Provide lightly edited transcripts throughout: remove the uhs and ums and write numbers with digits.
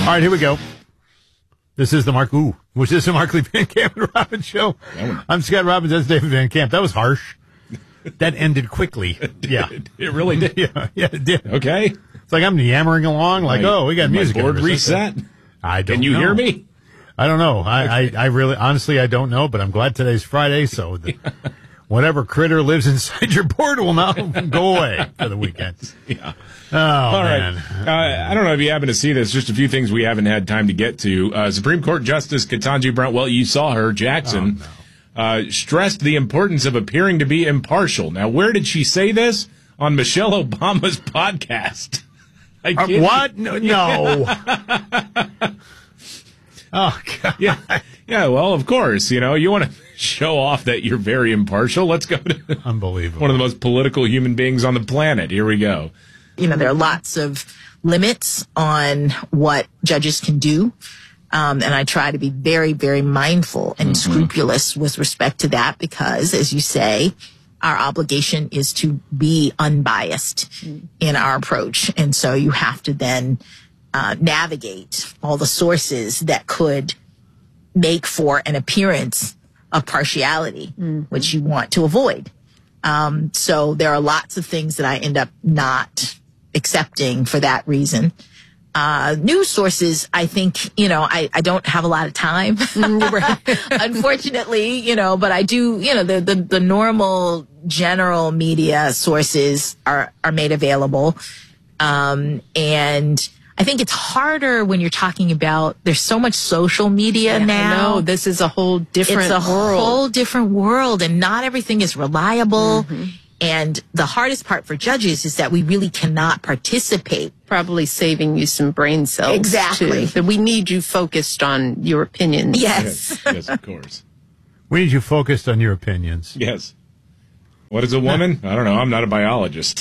right, here we go. This is the Mark Lee Van Camp and Robbins show. I'm Scott Robbins. That's David Van Camp. That was harsh. That ended quickly. Yeah, it really did. Yeah, it did. Okay, it's like I'm yammering along. Like, we got music. My board reset. I don't. Can you hear me? I don't know. I really, honestly, I don't know. But I'm glad today's Friday, so whatever critter lives inside your board will now go away for the weekend. Yeah. Oh, all man. Right. I don't know if you happen to see this. Just a few things we haven't had time to get to. Supreme Court Justice Ketanji Brown. Well, you saw her, Jackson. Stressed the importance of appearing to be impartial. Now, where did she say this? On Michelle Obama's podcast. What? No. Oh, God. Yeah, well, of course. You want to show off that you're very impartial. Let's go to unbelievable. One of the most political human beings on the planet. Here we go. There are lots of limits on what judges can do. And I try to be very, very mindful and scrupulous with respect to that because, as you say, our obligation is to be unbiased in our approach. And so you have to then navigate all the sources that could make for an appearance of partiality, which you want to avoid. So there are lots of things that I end up not accepting for that reason. News sources, I think, I don't have a lot of time, unfortunately, but I do, the normal general media sources are made available. And I think it's harder when you're talking about, there's so much social media now. No, this is a whole different world. It's a whole different world, and not everything is reliable. And the hardest part for judges is that we really cannot participate. Probably saving you some brain cells. Exactly. Too. But we need you focused on your opinions. Yes. Yes, of course. We need you focused on your opinions. Yes. What is a woman? I don't know. I'm not a biologist.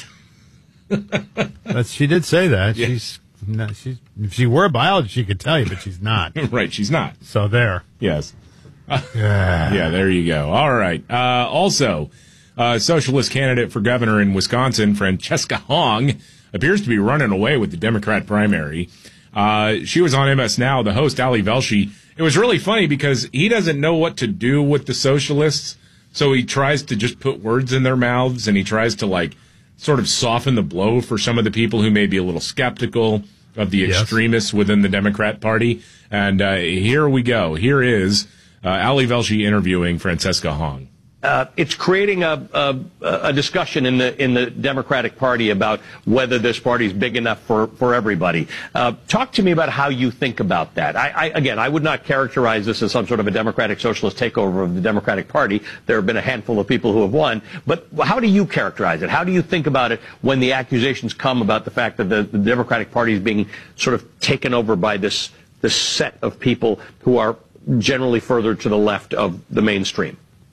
She did say that. Yeah. If she were a biologist, she could tell you, but she's not. Right, she's not. So there. Yes. Yeah, there you go. All right. Also, socialist candidate for governor in Wisconsin, Francesca Hong, appears to be running away with the Democrat primary. She was on MS Now, the host, Ali Velshi. It was really funny because he doesn't know what to do with the socialists, so he tries to just put words in their mouths, and he tries to, sort of soften the blow for some of the people who may be a little skeptical of the extremists within the Democrat Party. And here we go. Here is Ali Velshi interviewing Francesca Hong. It's creating a discussion in the Democratic Party about whether this party is big enough for everybody. Talk to me about how you think about that. I would not characterize this as some sort of a Democratic Socialist takeover of the Democratic Party. There have been a handful of people who have won. But how do you characterize it? How do you think about it when the accusations come about the fact that the Democratic Party is being sort of taken over by this set of people who are generally further to the left of the mainstream?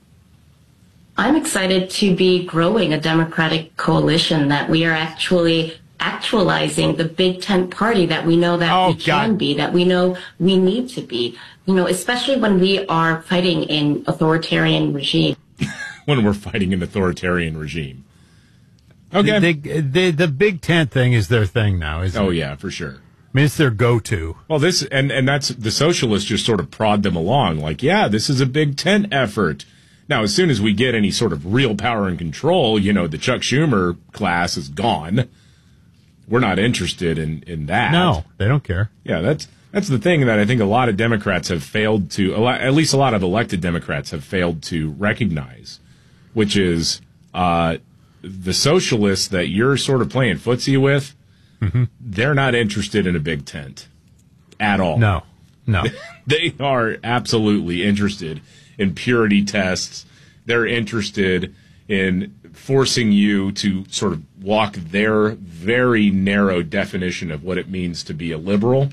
I'm excited to be growing a Democratic coalition, that we are actually actualizing the big tent party that we know that we can be, that we know we need to be, especially when we are fighting an authoritarian regime. When we're fighting an authoritarian regime. Okay. The big tent thing is their thing now, isn't it? Oh, yeah, for sure. I mean, it's their go-to. Well, and that's the socialists just sort of prod them along, this is a big tent effort. Now, as soon as we get any sort of real power and control, the Chuck Schumer class is gone. We're not interested in that. No, they don't care. Yeah, that's the thing that I think a lot of Democrats have failed to, at least a lot of elected Democrats have failed to recognize, which is the socialists that you're sort of playing footsie with, they're not interested in a big tent at all. No. They are absolutely interested in purity tests. They're interested in forcing you to sort of walk their very narrow definition of what it means to be a liberal.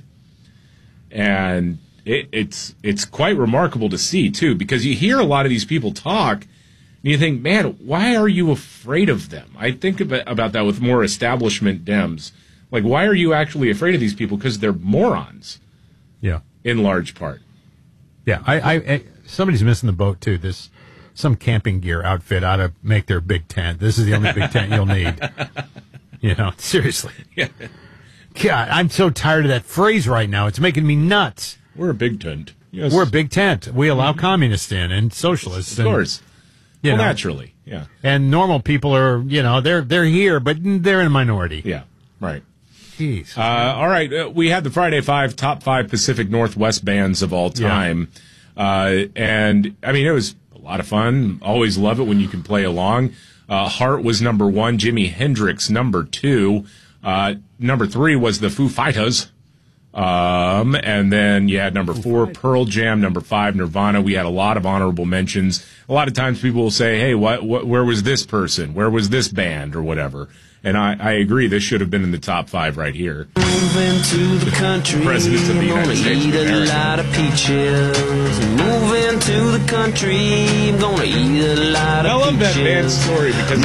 And it's quite remarkable to see, too, because you hear a lot of these people talk, and you think, man, why are you afraid of them? I think about that with more establishment Dems. Why are you actually afraid of these people? Because they're morons. Yeah. In large part. Yeah, I somebody's missing the boat, too. Some camping gear outfit ought to make their big tent. This is the only big tent you'll need. Seriously. Yeah. God, I'm so tired of that phrase right now. It's making me nuts. We're a big tent. Yes. We're a big tent. We allow communists in and socialists. Of course. Well, naturally. Yeah. And normal people are, they're here, but they're in a minority. Yeah. Right. Jeez. All right. We had the Friday top 5 Pacific Northwest bands of all time. Yeah. And, I mean, it was a lot of fun. Always love it when you can play along. Heart was number 1. Jimi Hendrix, number 2. Number 3 was the Foo Fighters. And then you had number 4, Pearl Jam, number 5, Nirvana. We had a lot of honorable mentions. A lot of times people will say, hey, where was this person? Where was this band or whatever? And I agree, this should have been in the top 5 right here. Moving to the country, Presidents of the United States of America. Eat a lot of peaches. Moving to the country, I'm gonna eat a lot of peaches. I love that band story because